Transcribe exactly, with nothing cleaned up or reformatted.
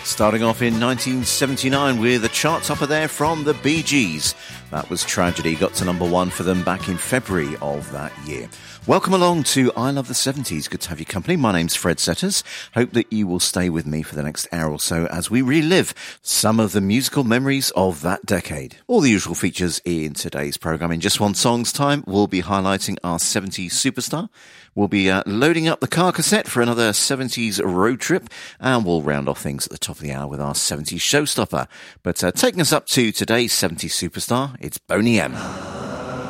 Starting off in nineteen seventy-nine with a chart topper there from the Bee Gees. That was Tragedy, got to number one for them back in February of that year. Welcome along to I Love the seventies. Good to have your company. My name's Fred Setters. Hope that you will stay with me for the next hour or so as we relive some of the musical memories of that decade. All the usual features in today's programme. In just one song's time, we'll be highlighting our seventies superstar. We'll be uh, loading up the car cassette for another seventies road trip, and we'll round off things at the top of the hour with our seventies showstopper. But uh, taking us up to today's seventies superstar, it's Boney M.